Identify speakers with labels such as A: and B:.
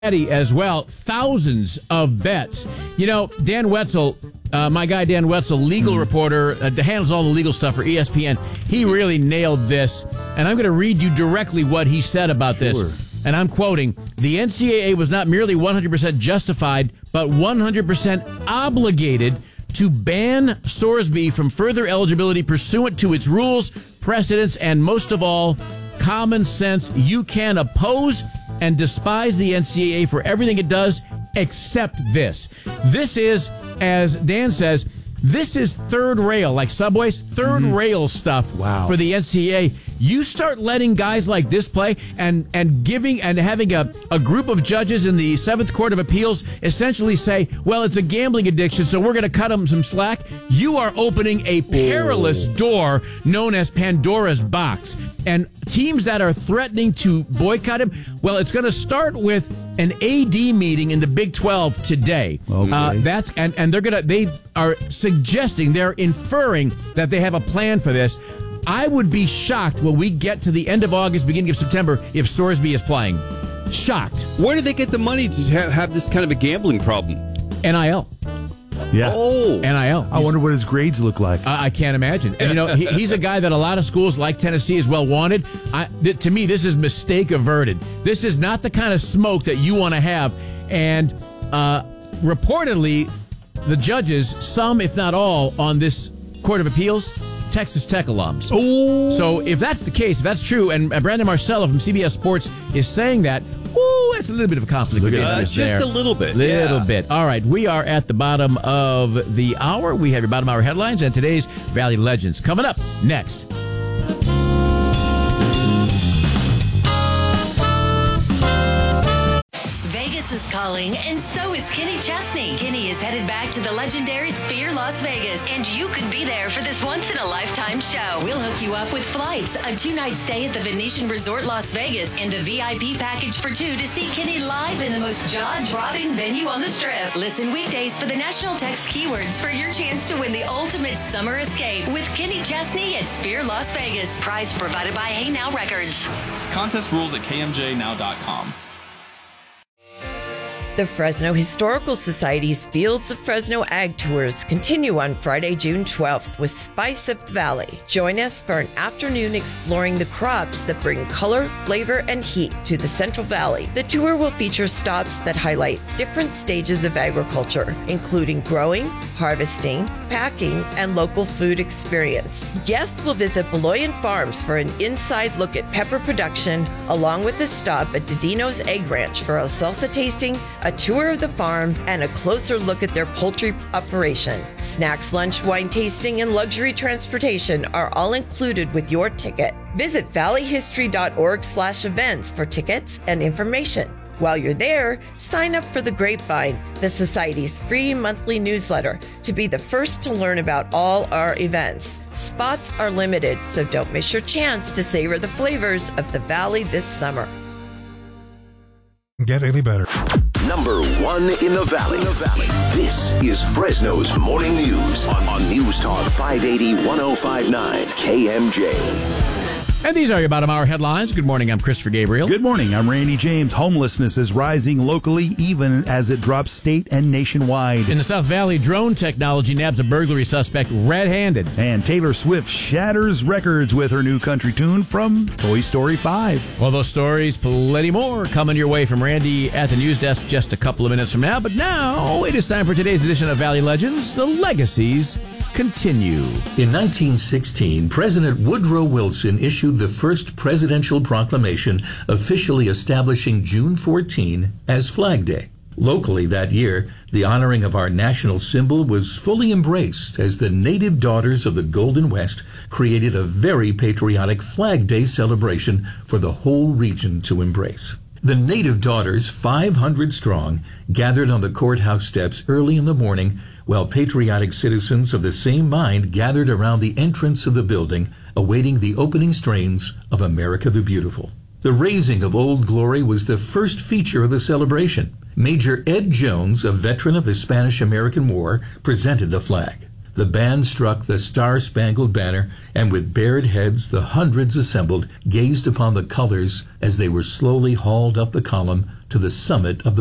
A: as well. Thousands of bets. You know, Dan Wetzel, my guy Dan Wetzel, legal reporter, handles all the legal stuff for ESPN. He really nailed this. And I'm going to read you directly what he said about this. And I'm quoting, the NCAA was not merely 100% justified, but 100% obligated to ban Sorsby from further eligibility pursuant to its rules, precedents, and most of all, common sense. You can oppose and despise the NCAA for everything it does except this. This is, as Dan says, this is third rail, like Subway's third rail stuff for the NCAA. You start letting guys like this play and giving and having a group of judges in the Seventh Court of Appeals essentially say, well, it's a gambling addiction, so we're going to cut them some slack. You are opening a perilous door known as Pandora's box. And teams that are threatening to boycott him, well, it's going to start with an AD meeting in the Big 12 today. Okay. They are suggesting, they're inferring that they have a plan for this. I would be shocked when we get to the end of August, beginning of September, if Sorsby is playing. Shocked.
B: Where did they get the money to have this kind of a gambling problem?
A: NIL.
C: Yeah.
B: Oh.
A: NIL.
C: I wonder what his grades look like.
A: I can't imagine. And, you know, he's a guy that a lot of schools like Tennessee is well wanted. To me, this is mistake averted. This is not the kind of smoke that you want to have. And reportedly, the judges, some if not all, on this Court of Appeals, Texas Tech alums.
C: Oh.
A: So if that's the case, if that's true, and Brandon Marcello from CBS Sports is saying that, that's a little bit of a conflict of interest there.
B: Just a little bit.
A: Little bit. All right, we are at the bottom of the hour. We have your bottom hour headlines and today's Valley Legends coming up next.
D: Is calling, and so is Kenny Chesney. Kenny is headed back to the legendary Sphere Las Vegas, and you could be there for this once-in-a-lifetime show. We'll hook you up with flights, a 2-night stay at the Venetian Resort Las Vegas, and a VIP package for 2 to see Kenny live in the most jaw-dropping venue on the Strip. Listen weekdays for the national text keywords for your chance to win the ultimate summer escape with Kenny Chesney at Sphere Las Vegas. Prize provided by Hey Now Records.
E: Contest rules at kmjnow.com.
F: The Fresno Historical Society's Fields of Fresno Ag Tours continue on Friday, June 12th with Spice of the Valley. Join us for an afternoon exploring the crops that bring color, flavor, and heat to the Central Valley. The tour will feature stops that highlight different stages of agriculture, including growing, harvesting, packing, and local food experience. Guests will visit Beloyan Farms for an inside look at pepper production, along with a stop at Didino's Egg Ranch for a salsa tasting, a tour of the farm, and a closer look at their poultry operation. Snacks, lunch, wine tasting, and luxury transportation are all included with your ticket. Visit valleyhistory.org/events for tickets and information. While you're there, sign up for The Grapevine, the Society's free monthly newsletter, to be the first to learn about all our events. Spots are limited, so don't miss your chance to savor the flavors of the Valley this summer.
G: Get any better.
H: Number 1 in the Valley. This is Fresno's Morning News on News Talk 580 1059 KMJ.
A: And these are your bottom hour headlines. Good morning, I'm Christopher Gabriel.
C: Good morning, I'm Randy James. Homelessness is rising locally even as it drops state and nationwide.
A: In the South Valley, drone technology nabs a burglary suspect red-handed.
C: And Taylor Swift shatters records with her new country tune from Toy Story 5.
A: Well, those stories, plenty more, coming your way from Randy at the news desk just a couple of minutes from now. But now, it is time for today's edition of Valley Legends, The Legacies Continue.
I: In 1916, President Woodrow Wilson issued the first presidential proclamation officially establishing June 14 as Flag Day. Locally that year, the honoring of our national symbol was fully embraced as the Native Daughters of the Golden West created a very patriotic Flag Day celebration for the whole region to embrace. The Native Daughters, 500 strong, gathered on the courthouse steps early in the morning, while patriotic citizens of the same mind gathered around the entrance of the building, awaiting the opening strains of America the Beautiful. The raising of Old Glory was the first feature of the celebration. Major Ed Jones, a veteran of the Spanish-American War, presented the flag. The band struck the Star-Spangled Banner, and with bared heads, the hundreds assembled gazed upon the colors as they were slowly hauled up the column to the summit of the